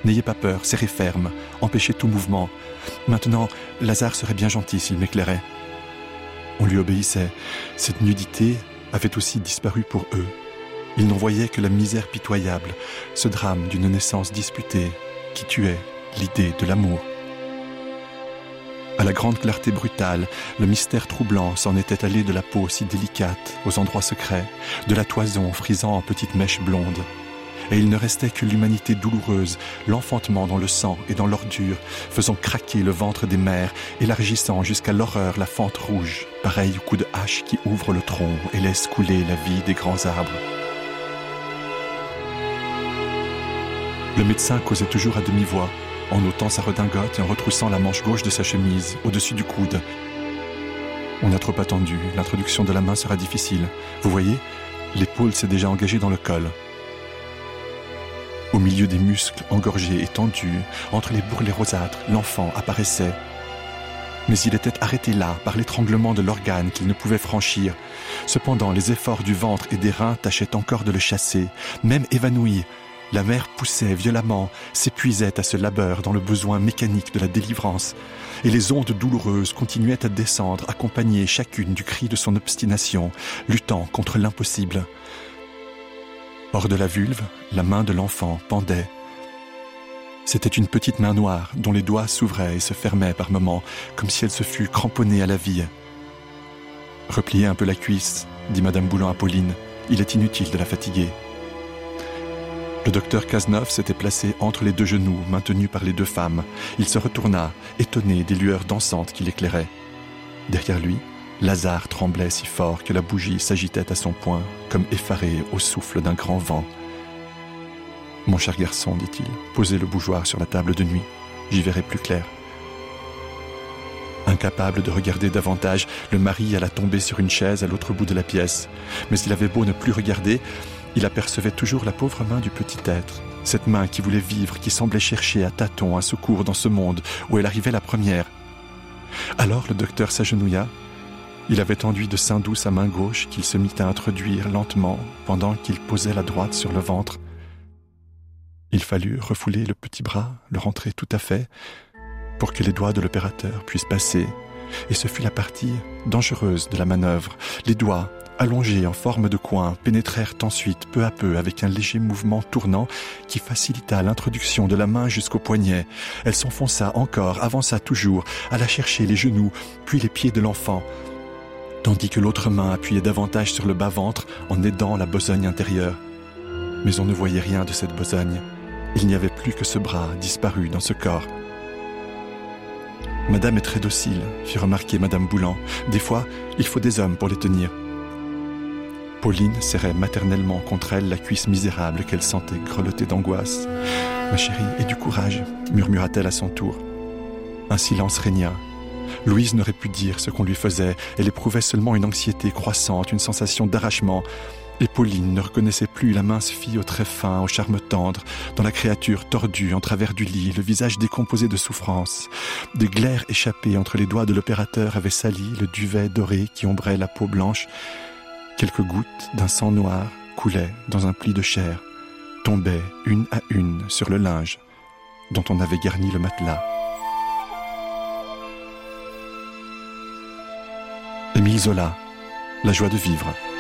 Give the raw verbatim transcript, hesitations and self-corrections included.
N'ayez pas peur, serrez ferme, empêchez tout mouvement. Maintenant, Lazare serait bien gentil s'il m'éclairait. » On lui obéissait. Cette nudité avait aussi disparu pour eux. Ils n'en voyaient que la misère pitoyable, ce drame d'une naissance disputée qui tuait l'idée de l'amour. À la grande clarté brutale, le mystère troublant s'en était allé de la peau si délicate aux endroits secrets, de la toison frisant en petites mèches blondes. Et il ne restait que l'humanité douloureuse, l'enfantement dans le sang et dans l'ordure, faisant craquer le ventre des mères, élargissant jusqu'à l'horreur la fente rouge, pareille au coup de hache qui ouvre le tronc et laisse couler la vie des grands arbres. Le médecin causait toujours à demi-voix, en ôtant sa redingote et en retroussant la manche gauche de sa chemise, au-dessus du coude. On a trop attendu, l'introduction de la main sera difficile. Vous voyez, l'épaule s'est déjà engagée dans le col. Au milieu des muscles engorgés et tendus, entre les bourrelets rosâtres, l'enfant apparaissait. Mais il était arrêté là, par l'étranglement de l'organe qu'il ne pouvait franchir. Cependant, les efforts du ventre et des reins tâchaient encore de le chasser. Même évanoui, la mère poussait violemment, s'épuisait à ce labeur dans le besoin mécanique de la délivrance, et les ondes douloureuses continuaient à descendre, accompagnées chacune du cri de son obstination, luttant contre l'impossible. Hors de la vulve, la main de l'enfant pendait. C'était une petite main noire dont les doigts s'ouvraient et se fermaient par moments, comme si elle se fût cramponnée à la vie. « Repliez un peu la cuisse, » dit Madame Boulan à Pauline. « Il est inutile de la fatiguer. » Le docteur Cazeneuve s'était placé entre les deux genoux, maintenus par les deux femmes. Il se retourna, étonné des lueurs dansantes qui l'éclairaient. Derrière lui, Lazare tremblait si fort que la bougie s'agitait à son poing, comme effarée au souffle d'un grand vent. « Mon cher garçon, dit-il, posez le bougeoir sur la table de nuit. J'y verrai plus clair. » Incapable de regarder davantage, le mari alla tomber sur une chaise à l'autre bout de la pièce. Mais il avait beau ne plus regarder, il apercevait toujours la pauvre main du petit être, cette main qui voulait vivre, qui semblait chercher à tâtons un secours dans ce monde où elle arrivait la première. Alors le docteur s'agenouilla. Il avait tendu de sein doux sa main gauche qu'il se mit à introduire lentement pendant qu'il posait la droite sur le ventre. Il fallut refouler le petit bras, le rentrer tout à fait, pour que les doigts de l'opérateur puissent passer. Et ce fut la partie dangereuse de la manœuvre. Les doigts, allongés en forme de coin, pénétrèrent ensuite peu à peu avec un léger mouvement tournant qui facilita l'introduction de la main jusqu'au poignet. Elle s'enfonça encore, avança toujours, alla chercher les genoux, puis les pieds de l'enfant, tandis que l'autre main appuyait davantage sur le bas-ventre en aidant la besogne intérieure. Mais on ne voyait rien de cette besogne. Il n'y avait plus que ce bras disparu dans ce corps. « Madame est très docile, » fit remarquer Madame Boulan. « Des fois, il faut des hommes pour les tenir. » Pauline serrait maternellement contre elle la cuisse misérable qu'elle sentait grelotter d'angoisse. « Ma chérie, aie du courage, » murmura-t-elle à son tour. Un silence régna. Louise n'aurait pu dire ce qu'on lui faisait. Elle éprouvait seulement une anxiété croissante, une sensation d'arrachement. Et Pauline ne reconnaissait plus la mince fille aux traits fins, au charme tendre, dans la créature tordue en travers du lit, le visage décomposé de souffrance. Des glaires échappées entre les doigts de l'opérateur avaient sali le duvet doré qui ombrait la peau blanche. Quelques gouttes d'un sang noir coulaient dans un pli de chair, tombaient une à une sur le linge dont on avait garni le matelas. Émile Zola, La joie de vivre.